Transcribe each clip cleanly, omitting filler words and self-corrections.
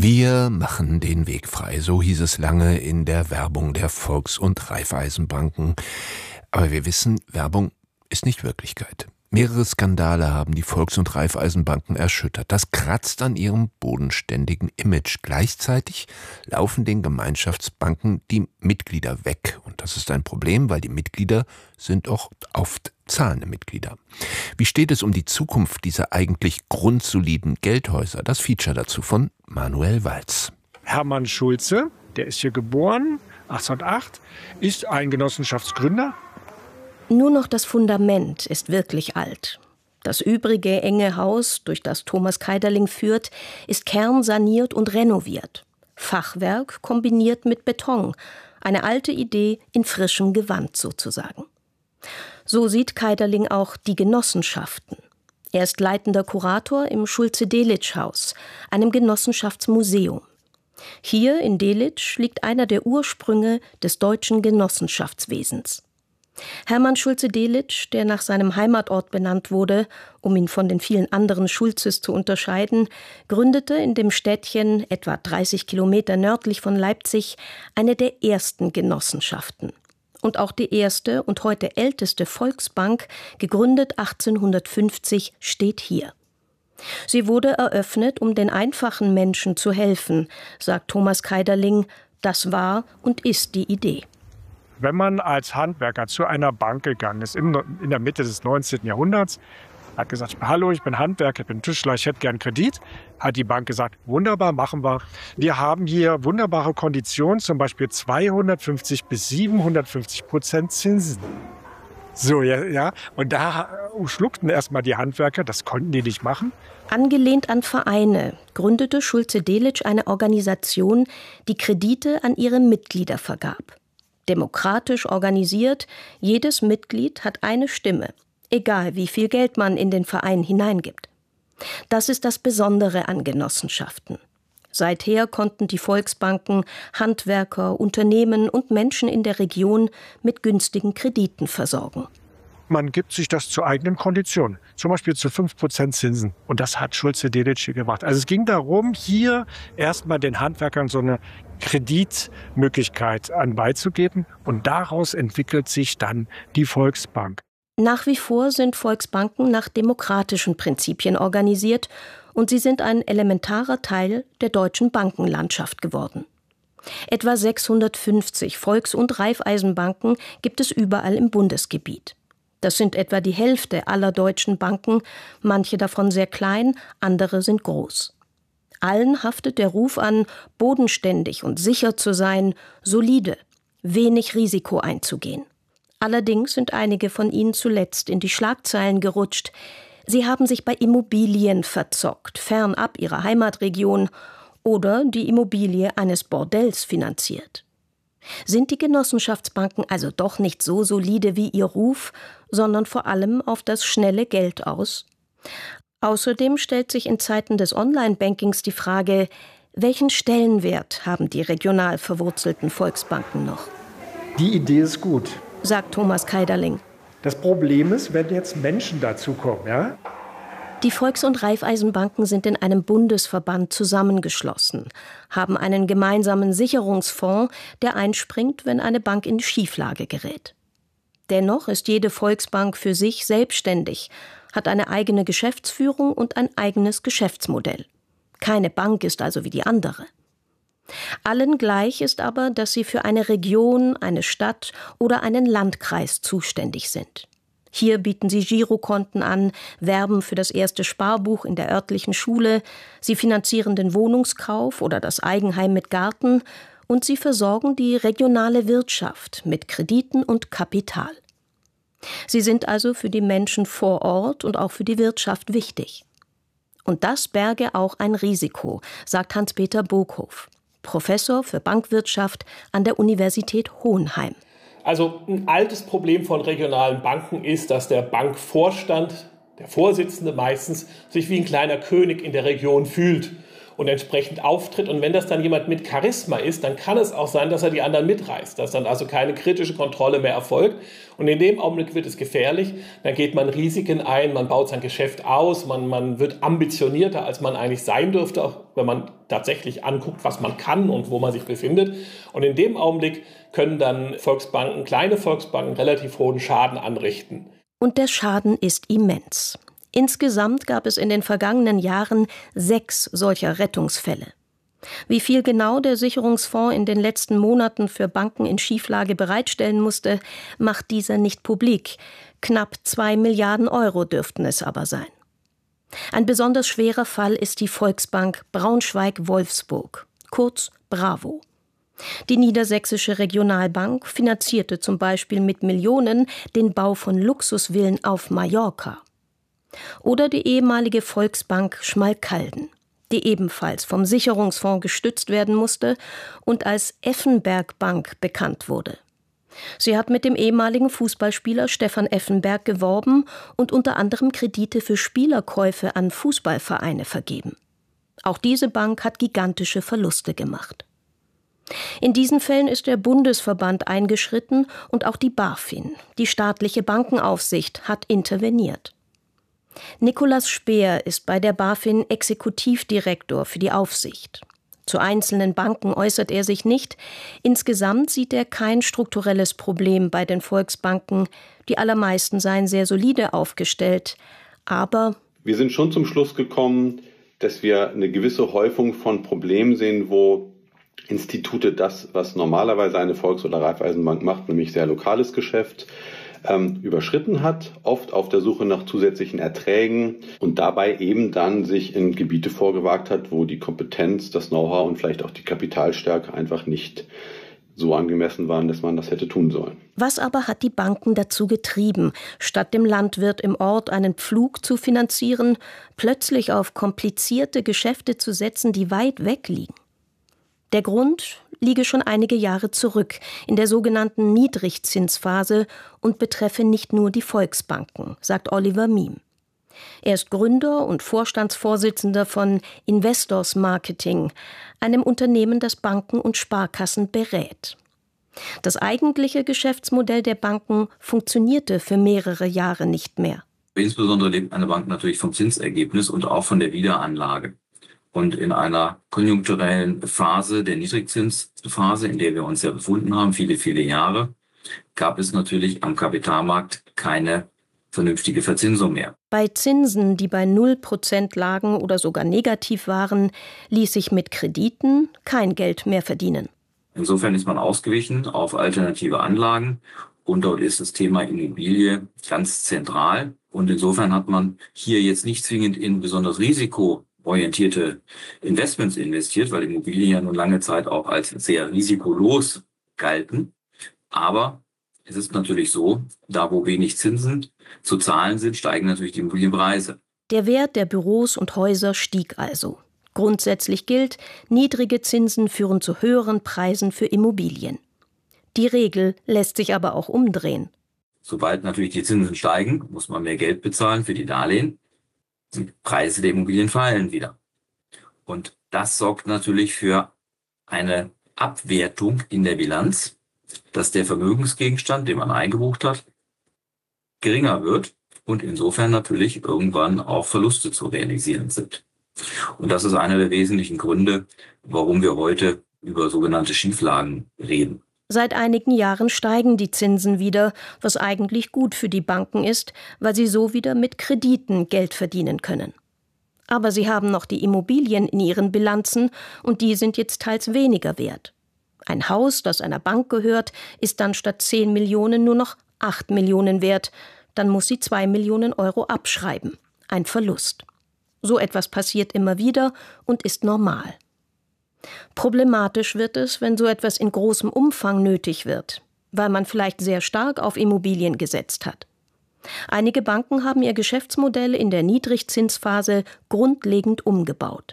Wir machen den Weg frei, so hieß es lange in der Werbung der Volks- und Raiffeisenbanken. Aber wir wissen, Werbung ist nicht Wirklichkeit. Mehrere Skandale haben die Volks- und Raiffeisenbanken erschüttert. Das kratzt an ihrem bodenständigen Image. Gleichzeitig laufen den Gemeinschaftsbanken die Mitglieder weg. Und das ist ein Problem, weil die Mitglieder sind auch oft zahlende Mitglieder. Wie steht es um die Zukunft dieser eigentlich grundsoliden Geldhäuser? Das Feature dazu von Manuel Walz. Hermann Schulze, der ist hier geboren, 1808, ist ein Genossenschaftsgründer. Nur noch das Fundament ist wirklich alt. Das übrige enge Haus, durch das Thomas Keiderling führt, ist kernsaniert und renoviert. Fachwerk kombiniert mit Beton. Eine alte Idee in frischem Gewand sozusagen. So sieht Keiderling auch die Genossenschaften. Er ist leitender Kurator im Schulze-Delitzsch-Haus, einem Genossenschaftsmuseum. Hier in Delitzsch liegt einer der Ursprünge des deutschen Genossenschaftswesens. Hermann Schulze-Delitzsch, der nach seinem Heimatort benannt wurde, um ihn von den vielen anderen Schulzes zu unterscheiden, gründete in dem Städtchen, etwa 30 Kilometer nördlich von Leipzig, eine der ersten Genossenschaften. Und auch die erste und heute älteste Volksbank, gegründet 1850, steht hier. Sie wurde eröffnet, um den einfachen Menschen zu helfen, sagt Thomas Keiderling. Das war und ist die Idee. Wenn man als Handwerker zu einer Bank gegangen ist, in der Mitte des 19. Jahrhunderts, hat gesagt, hallo, ich bin Handwerker, ich bin Tischler, ich hätte gern Kredit, hat die Bank gesagt, wunderbar, machen wir. Wir haben hier wunderbare Konditionen, zum Beispiel 250 bis 750% Zinsen. So, ja. Und da schluckten erstmal die Handwerker, das konnten die nicht machen. Angelehnt an Vereine gründete Schulze-Delitzsch eine Organisation, die Kredite an ihre Mitglieder vergab. Demokratisch organisiert, jedes Mitglied hat eine Stimme, egal wie viel Geld man in den Verein hineingibt. Das ist das Besondere an Genossenschaften. Seither konnten die Volksbanken Handwerker, Unternehmen und Menschen in der Region mit günstigen Krediten versorgen. Man gibt sich das zu eigenen Konditionen, zum Beispiel zu 5% Zinsen. Und das hat Schulze-Delitzsch gemacht. Also es ging darum, hier erstmal den Handwerkern so eine Kreditmöglichkeit beizugeben. Und daraus entwickelt sich dann die Volksbank. Nach wie vor sind Volksbanken nach demokratischen Prinzipien organisiert und sie sind ein elementarer Teil der deutschen Bankenlandschaft geworden. Etwa 650 Volks- und Raiffeisenbanken gibt es überall im Bundesgebiet. Das sind etwa die Hälfte aller deutschen Banken, manche davon sehr klein, andere sind groß. Allen haftet der Ruf an, bodenständig und sicher zu sein, solide, wenig Risiko einzugehen. Allerdings sind einige von ihnen zuletzt in die Schlagzeilen gerutscht. Sie haben sich bei Immobilien verzockt, fernab ihrer Heimatregion oder die Immobilie eines Bordells finanziert. Sind die Genossenschaftsbanken also doch nicht so solide wie ihr Ruf, sondern vor allem auf das schnelle Geld aus? Außerdem stellt sich in Zeiten des Online-Bankings die Frage, welchen Stellenwert haben die regional verwurzelten Volksbanken noch? Die Idee ist gut, sagt Thomas Keiderling. Das Problem ist, wenn jetzt Menschen dazukommen, ja? Die Volks- und Raiffeisenbanken sind in einem Bundesverband zusammengeschlossen, haben einen gemeinsamen Sicherungsfonds, der einspringt, wenn eine Bank in Schieflage gerät. Dennoch ist jede Volksbank für sich selbstständig, hat eine eigene Geschäftsführung und ein eigenes Geschäftsmodell. Keine Bank ist also wie die andere. Allen gleich ist aber, dass sie für eine Region, eine Stadt oder einen Landkreis zuständig sind. Hier bieten sie Girokonten an, werben für das erste Sparbuch in der örtlichen Schule, sie finanzieren den Wohnungskauf oder das Eigenheim mit Garten und sie versorgen die regionale Wirtschaft mit Krediten und Kapital. Sie sind also für die Menschen vor Ort und auch für die Wirtschaft wichtig. Und das berge auch ein Risiko, sagt Hans-Peter Boghof, Professor für Bankwirtschaft an der Universität Hohenheim. Also ein altes Problem von regionalen Banken ist, dass der Bankvorstand, der Vorsitzende meistens, sich wie ein kleiner König in der Region fühlt und entsprechend auftritt. Und wenn das dann jemand mit Charisma ist, dann kann es auch sein, dass er die anderen mitreißt, dass dann also keine kritische Kontrolle mehr erfolgt. Und in dem Augenblick wird es gefährlich, dann geht man Risiken ein, man baut sein Geschäft aus, man wird ambitionierter, als man eigentlich sein dürfte, auch wenn man tatsächlich anguckt, was man kann und wo man sich befindet. Und in dem Augenblick können dann Volksbanken, kleine Volksbanken, relativ hohen Schaden anrichten. Und der Schaden ist immens. Insgesamt gab es in den vergangenen Jahren 6 solcher Rettungsfälle. Wie viel genau der Sicherungsfonds in den letzten Monaten für Banken in Schieflage bereitstellen musste, macht dieser nicht publik. Knapp 2 Milliarden Euro dürften es aber sein. Ein besonders schwerer Fall ist die Volksbank Braunschweig-Wolfsburg, kurz BRAVO. Die Niedersächsische Regionalbank finanzierte zum Beispiel mit Millionen den Bau von Luxusvillen auf Mallorca. Oder die ehemalige Volksbank Schmalkalden, die ebenfalls vom Sicherungsfonds gestützt werden musste und als Effenberg Bank bekannt wurde. Sie hat mit dem ehemaligen Fußballspieler Stefan Effenberg geworben und unter anderem Kredite für Spielerkäufe an Fußballvereine vergeben. Auch diese Bank hat gigantische Verluste gemacht. In diesen Fällen ist der Bundesverband eingeschritten und auch die BaFin, die staatliche Bankenaufsicht, hat interveniert. Nikolaus Speer ist bei der BaFin Exekutivdirektor für die Aufsicht. Zu einzelnen Banken äußert er sich nicht. Insgesamt sieht er kein strukturelles Problem bei den Volksbanken. Die allermeisten seien sehr solide aufgestellt. Aber wir sind schon zum Schluss gekommen, dass wir eine gewisse Häufung von Problemen sehen, wo Institute das, was normalerweise eine Volks- oder Raiffeisenbank macht, nämlich sehr lokales Geschäft, überschritten hat, oft auf der Suche nach zusätzlichen Erträgen und dabei eben dann sich in Gebiete vorgewagt hat, wo die Kompetenz, das Know-how und vielleicht auch die Kapitalstärke einfach nicht so angemessen waren, dass man das hätte tun sollen. Was aber hat die Banken dazu getrieben, statt dem Landwirt im Ort einen Pflug zu finanzieren, plötzlich auf komplizierte Geschäfte zu setzen, die weit weg liegen? Der Grund liege schon einige Jahre zurück, in der sogenannten Niedrigzinsphase und betreffe nicht nur die Volksbanken, sagt Oliver Miem. Er ist Gründer und Vorstandsvorsitzender von Investors Marketing, einem Unternehmen, das Banken und Sparkassen berät. Das eigentliche Geschäftsmodell der Banken funktionierte für mehrere Jahre nicht mehr. Insbesondere lebt eine Bank natürlich vom Zinsergebnis und auch von der Wiederanlage. Und in einer konjunkturellen Phase, der Niedrigzinsphase, in der wir uns ja befunden haben, viele, viele Jahre, gab es natürlich am Kapitalmarkt keine vernünftige Verzinsung mehr. Bei Zinsen, die bei 0% lagen oder sogar negativ waren, ließ sich mit Krediten kein Geld mehr verdienen. Insofern ist man ausgewichen auf alternative Anlagen und dort ist das Thema Immobilie ganz zentral. Und insofern hat man hier jetzt nicht zwingend in besonders risikoorientierte Investments investiert, weil Immobilien ja nun lange Zeit auch als sehr risikolos galten. Aber es ist natürlich so, da wo wenig Zinsen zu zahlen sind, steigen natürlich die Immobilienpreise. Der Wert der Büros und Häuser stieg also. Grundsätzlich gilt, niedrige Zinsen führen zu höheren Preisen für Immobilien. Die Regel lässt sich aber auch umdrehen. Sobald natürlich die Zinsen steigen, muss man mehr Geld bezahlen für die Darlehen. Die Preise der Immobilien fallen wieder. Und das sorgt natürlich für eine Abwertung in der Bilanz, dass der Vermögensgegenstand, den man eingebucht hat, geringer wird und insofern natürlich irgendwann auch Verluste zu realisieren sind. Und das ist einer der wesentlichen Gründe, warum wir heute über sogenannte Schieflagen reden. Seit einigen Jahren steigen die Zinsen wieder, was eigentlich gut für die Banken ist, weil sie so wieder mit Krediten Geld verdienen können. Aber sie haben noch die Immobilien in ihren Bilanzen und die sind jetzt teils weniger wert. Ein Haus, das einer Bank gehört, ist dann statt 10 Millionen nur noch 8 Millionen wert. Dann muss sie 2 Millionen Euro abschreiben. Ein Verlust. So etwas passiert immer wieder und ist normal. Problematisch wird es, wenn so etwas in großem Umfang nötig wird, weil man vielleicht sehr stark auf Immobilien gesetzt hat. Einige Banken haben ihr Geschäftsmodell in der Niedrigzinsphase grundlegend umgebaut.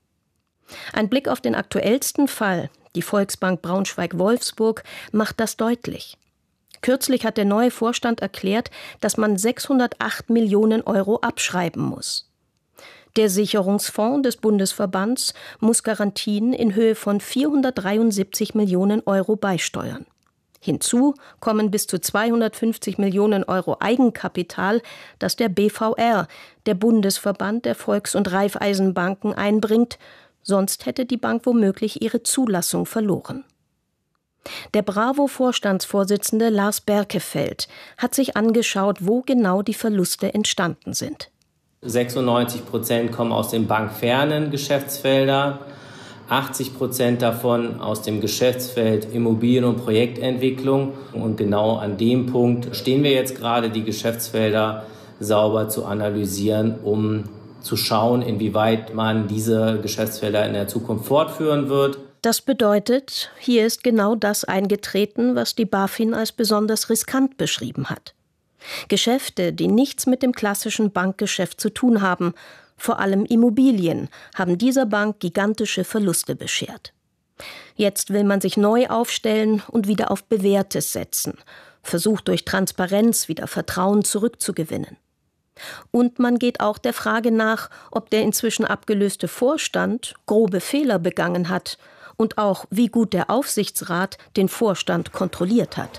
Ein Blick auf den aktuellsten Fall, die Volksbank Braunschweig-Wolfsburg, macht das deutlich. Kürzlich hat der neue Vorstand erklärt, dass man 608 Millionen Euro abschreiben muss. Der Sicherungsfonds des Bundesverbands muss Garantien in Höhe von 473 Millionen Euro beisteuern. Hinzu kommen bis zu 250 Millionen Euro Eigenkapital, das der BVR, der Bundesverband der Volks- und Raiffeisenbanken, einbringt, sonst hätte die Bank womöglich ihre Zulassung verloren. Der Bravo-Vorstandsvorsitzende Lars Berkefeld hat sich angeschaut, wo genau die Verluste entstanden sind. 96% kommen aus den bankfernen Geschäftsfeldern, 80% davon aus dem Geschäftsfeld Immobilien- und Projektentwicklung. Und genau an dem Punkt stehen wir jetzt gerade, die Geschäftsfelder sauber zu analysieren, um zu schauen, inwieweit man diese Geschäftsfelder in der Zukunft fortführen wird. Das bedeutet, hier ist genau das eingetreten, was die BaFin als besonders riskant beschrieben hat. Geschäfte, die nichts mit dem klassischen Bankgeschäft zu tun haben, vor allem Immobilien, haben dieser Bank gigantische Verluste beschert. Jetzt will man sich neu aufstellen und wieder auf Bewährtes setzen, versucht durch Transparenz wieder Vertrauen zurückzugewinnen. Und man geht auch der Frage nach, ob der inzwischen abgelöste Vorstand grobe Fehler begangen hat und auch, wie gut der Aufsichtsrat den Vorstand kontrolliert hat.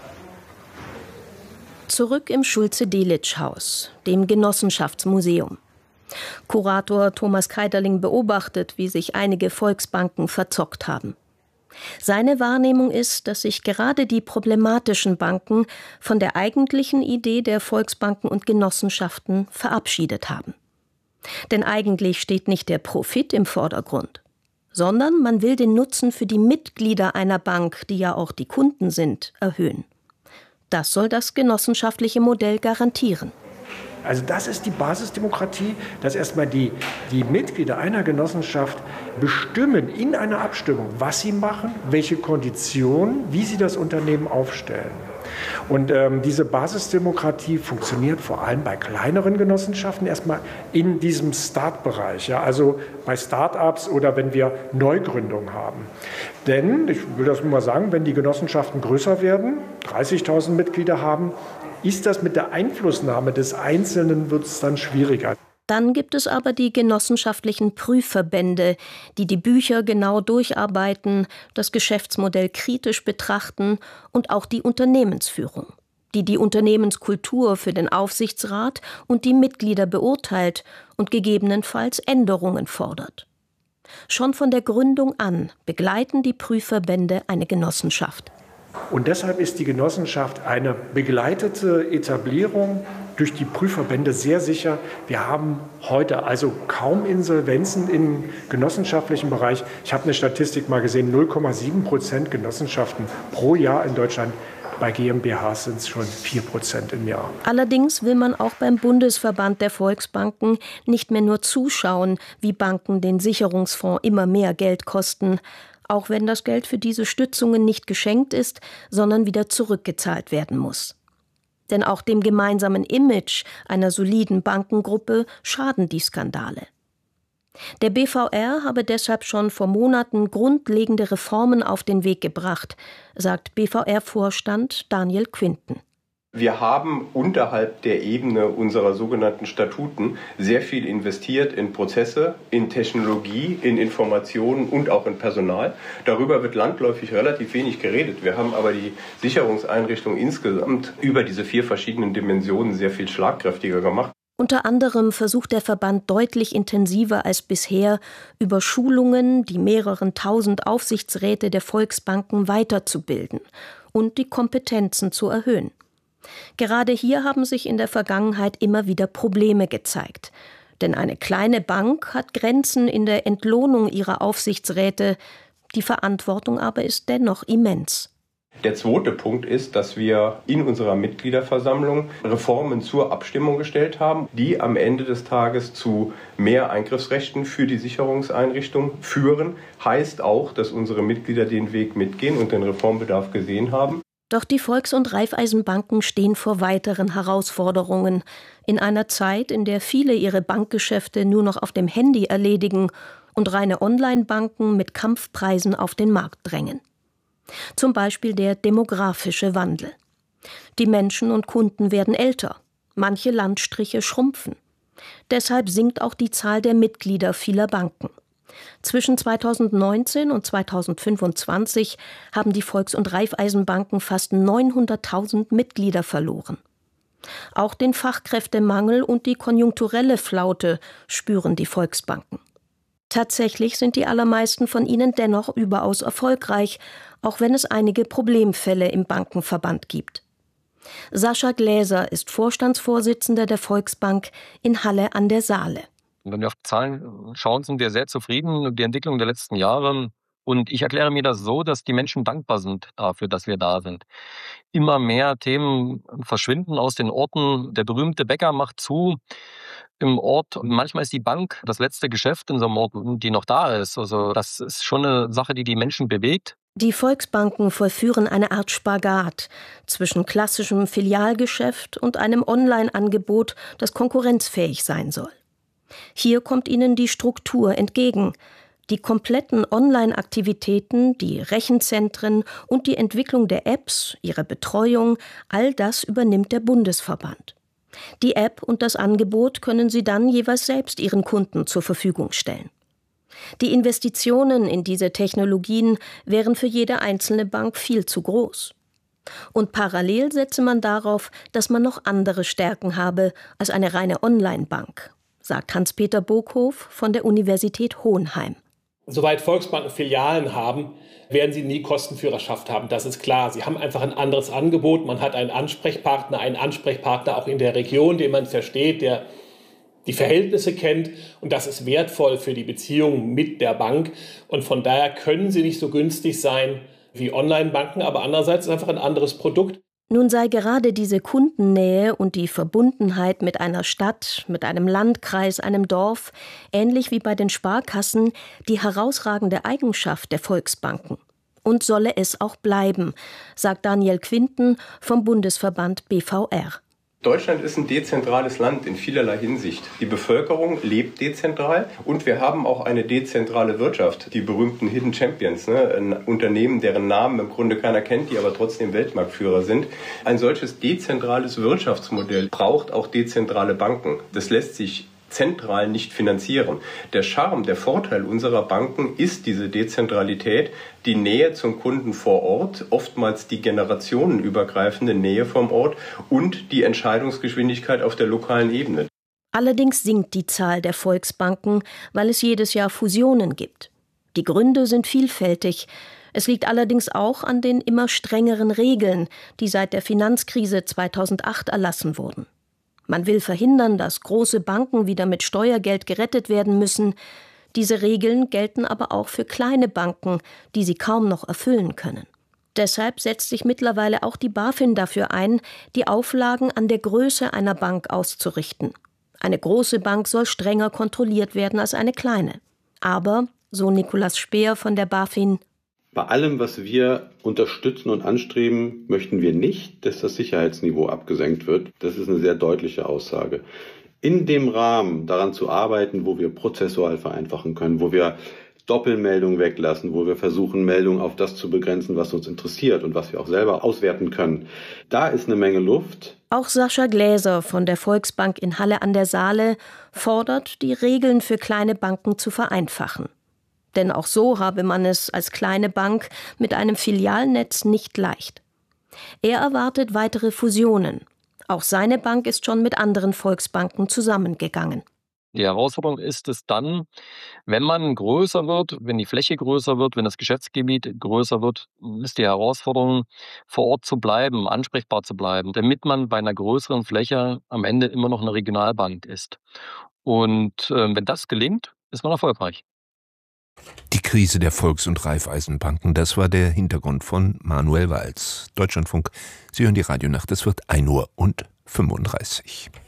Zurück im Schulze-Delitzsch-Haus, dem Genossenschaftsmuseum. Kurator Thomas Keiderling beobachtet, wie sich einige Volksbanken verzockt haben. Seine Wahrnehmung ist, dass sich gerade die problematischen Banken von der eigentlichen Idee der Volksbanken und Genossenschaften verabschiedet haben. Denn eigentlich steht nicht der Profit im Vordergrund, sondern man will den Nutzen für die Mitglieder einer Bank, die ja auch die Kunden sind, erhöhen. Das soll das genossenschaftliche Modell garantieren. Also das ist die Basisdemokratie, dass erstmal die Mitglieder einer Genossenschaft bestimmen in einer Abstimmung, was sie machen, welche Konditionen, wie sie das Unternehmen aufstellen. Und diese Basisdemokratie funktioniert vor allem bei kleineren Genossenschaften erstmal in diesem Startbereich, ja, also bei Start-ups oder wenn wir Neugründungen haben. Denn, ich will das nur mal sagen, wenn die Genossenschaften größer werden, 30.000 Mitglieder haben, ist das mit der Einflussnahme des Einzelnen, wird es dann schwieriger. Dann gibt es aber die genossenschaftlichen Prüfverbände, die die Bücher genau durcharbeiten, das Geschäftsmodell kritisch betrachten und auch die Unternehmensführung, die die Unternehmenskultur für den Aufsichtsrat und die Mitglieder beurteilt und gegebenenfalls Änderungen fordert. Schon von der Gründung an begleiten die Prüfverbände eine Genossenschaft. Und deshalb ist die Genossenschaft eine begleitete Etablierung durch die Prüfverbände sehr sicher. Wir haben heute also kaum Insolvenzen im genossenschaftlichen Bereich. Ich habe eine Statistik mal gesehen, 0,7% Genossenschaften pro Jahr in Deutschland. Bei GmbHs sind es schon 4% im Jahr. Allerdings will man auch beim Bundesverband der Volksbanken nicht mehr nur zuschauen, wie Banken den Sicherungsfonds immer mehr Geld kosten, auch wenn das Geld für diese Stützungen nicht geschenkt ist, sondern wieder zurückgezahlt werden muss. Denn auch dem gemeinsamen Image einer soliden Bankengruppe schaden die Skandale. Der BVR habe deshalb schon vor Monaten grundlegende Reformen auf den Weg gebracht, sagt BVR-Vorstand Daniel Quinten. Wir haben unterhalb der Ebene unserer sogenannten Statuten sehr viel investiert in Prozesse, in Technologie, in Informationen und auch in Personal. Darüber wird landläufig relativ wenig geredet. Wir haben aber die Sicherungseinrichtung insgesamt über diese 4 verschiedenen Dimensionen sehr viel schlagkräftiger gemacht. Unter anderem versucht der Verband deutlich intensiver als bisher, über Schulungen die mehreren tausend Aufsichtsräte der Volksbanken weiterzubilden und die Kompetenzen zu erhöhen. Gerade hier haben sich in der Vergangenheit immer wieder Probleme gezeigt. Denn eine kleine Bank hat Grenzen in der Entlohnung ihrer Aufsichtsräte. Die Verantwortung aber ist dennoch immens. Der zweite Punkt ist, dass wir in unserer Mitgliederversammlung Reformen zur Abstimmung gestellt haben, die am Ende des Tages zu mehr Eingriffsrechten für die Sicherungseinrichtung führen. Heißt auch, dass unsere Mitglieder den Weg mitgehen und den Reformbedarf gesehen haben. Doch die Volks- und Raiffeisenbanken stehen vor weiteren Herausforderungen. In einer Zeit, in der viele ihre Bankgeschäfte nur noch auf dem Handy erledigen und reine Online-Banken mit Kampfpreisen auf den Markt drängen. Zum Beispiel der demografische Wandel. Die Menschen und Kunden werden älter. Manche Landstriche schrumpfen. Deshalb sinkt auch die Zahl der Mitglieder vieler Banken. Zwischen 2019 und 2025 haben die Volks- und Raiffeisenbanken fast 900.000 Mitglieder verloren. Auch den Fachkräftemangel und die konjunkturelle Flaute spüren die Volksbanken. Tatsächlich sind die allermeisten von ihnen dennoch überaus erfolgreich, auch wenn es einige Problemfälle im Bankenverband gibt. Sascha Gläser ist Vorstandsvorsitzender der Volksbank in Halle an der Saale. Wenn wir auf Zahlen schauen, sind wir sehr zufrieden mit der Entwicklung der letzten Jahre. Und ich erkläre mir das so, dass die Menschen dankbar sind dafür, dass wir da sind. Immer mehr Themen verschwinden aus den Orten. Der berühmte Bäcker macht zu im Ort. Und manchmal ist die Bank das letzte Geschäft in so einem Ort, die noch da ist. Also das ist schon eine Sache, die die Menschen bewegt. Die Volksbanken vollführen eine Art Spagat zwischen klassischem Filialgeschäft und einem Online-Angebot, das konkurrenzfähig sein soll. Hier kommt ihnen die Struktur entgegen. Die kompletten Online-Aktivitäten, die Rechenzentren und die Entwicklung der Apps, ihre Betreuung, all das übernimmt der Bundesverband. Die App und das Angebot können sie dann jeweils selbst ihren Kunden zur Verfügung stellen. Die Investitionen in diese Technologien wären für jede einzelne Bank viel zu groß. Und parallel setze man darauf, dass man noch andere Stärken habe als eine reine Online-Bank, sagt Hans-Peter Burghof von der Universität Hohenheim. Soweit Volksbanken Filialen haben, werden sie nie Kostenführerschaft haben. Das ist klar. Sie haben einfach ein anderes Angebot. Man hat einen Ansprechpartner auch in der Region, den man versteht, der die Verhältnisse kennt. Und das ist wertvoll für die Beziehung mit der Bank. Und von daher können sie nicht so günstig sein wie Online-Banken. Aber andererseits ist es einfach ein anderes Produkt. Nun sei gerade diese Kundennähe und die Verbundenheit mit einer Stadt, mit einem Landkreis, einem Dorf, ähnlich wie bei den Sparkassen, die herausragende Eigenschaft der Volksbanken. Und solle es auch bleiben, sagt Daniel Quinten vom Bundesverband BVR. Deutschland ist ein dezentrales Land in vielerlei Hinsicht. Die Bevölkerung lebt dezentral und wir haben auch eine dezentrale Wirtschaft. Die berühmten Hidden Champions, ein Unternehmen, deren Namen im Grunde keiner kennt, die aber trotzdem Weltmarktführer sind. Ein solches dezentrales Wirtschaftsmodell braucht auch dezentrale Banken. Das lässt sich zentral nicht finanzieren. Der Charme, der Vorteil unserer Banken ist diese Dezentralität, die Nähe zum Kunden vor Ort, oftmals die generationenübergreifende Nähe vom Ort und die Entscheidungsgeschwindigkeit auf der lokalen Ebene. Allerdings sinkt die Zahl der Volksbanken, weil es jedes Jahr Fusionen gibt. Die Gründe sind vielfältig. Es liegt allerdings auch an den immer strengeren Regeln, die seit der Finanzkrise 2008 erlassen wurden. Man will verhindern, dass große Banken wieder mit Steuergeld gerettet werden müssen. Diese Regeln gelten aber auch für kleine Banken, die sie kaum noch erfüllen können. Deshalb setzt sich mittlerweile auch die BaFin dafür ein, die Auflagen an der Größe einer Bank auszurichten. Eine große Bank soll strenger kontrolliert werden als eine kleine. Aber, so Nikolaus Speer von der BaFin, bei allem, was wir unterstützen und anstreben, möchten wir nicht, dass das Sicherheitsniveau abgesenkt wird. Das ist eine sehr deutliche Aussage. In dem Rahmen daran zu arbeiten, wo wir prozessual vereinfachen können, wo wir Doppelmeldungen weglassen, wo wir versuchen, Meldungen auf das zu begrenzen, was uns interessiert und was wir auch selber auswerten können. Da ist eine Menge Luft. Auch Sascha Gläser von der Volksbank in Halle an der Saale fordert, die Regeln für kleine Banken zu vereinfachen. Denn auch so habe man es als kleine Bank mit einem Filialnetz nicht leicht. Er erwartet weitere Fusionen. Auch seine Bank ist schon mit anderen Volksbanken zusammengegangen. Die Herausforderung ist es dann, wenn man größer wird, wenn die Fläche größer wird, wenn das Geschäftsgebiet größer wird, ist die Herausforderung, vor Ort zu bleiben, ansprechbar zu bleiben, damit man bei einer größeren Fläche am Ende immer noch eine Regionalbank ist. Und wenn das gelingt, ist man erfolgreich. Die Krise der Volks- und Raiffeisenbanken, das war der Hintergrund von Manuel Walz. Deutschlandfunk, Sie hören die Radionacht, es wird 1:35 Uhr.